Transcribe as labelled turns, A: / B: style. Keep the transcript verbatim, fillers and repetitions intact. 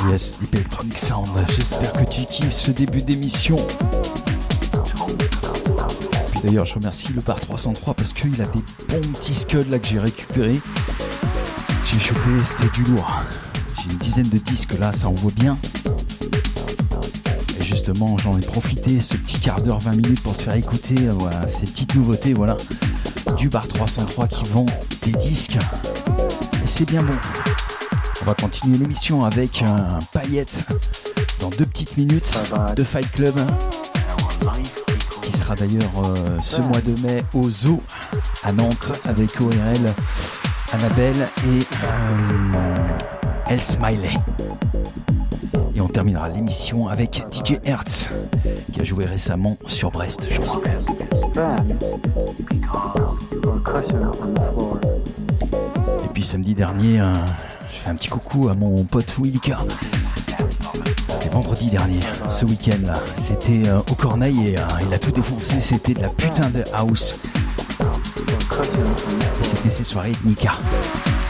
A: Yes, Deep Electronic Sound. J'espère que tu kiffes ce début d'émission. Puis d'ailleurs, je remercie le bar trois cent trois parce qu'il a des bons petits scuds là que j'ai récupérés. J'ai chopé, c'était du lourd. J'ai une dizaine de disques là, ça envoie bien. Et justement, j'en ai profité ce petit quart d'heure, vingt minutes pour te faire écouter euh, voilà, ces petites nouveautés voilà, du bar trois cent trois qui vend des disques. Et c'est bien bon. On va continuer l'émission avec un paillette dans deux petites minutes de Fight Club qui sera d'ailleurs euh, ce mois de mai au Zoo à Nantes avec O R L, Annabelle et euh, El Smiley. Et on terminera l'émission avec D J Hertz qui a joué récemment sur Brest, je rappelle. Et puis samedi dernier, euh, je fais un petit coucou à mon pote Willika. C'était vendredi dernier, ce week-end là. C'était euh, au Corneille et euh, il a tout défoncé, c'était de la putain de house. Et c'était ses soirées de Nika.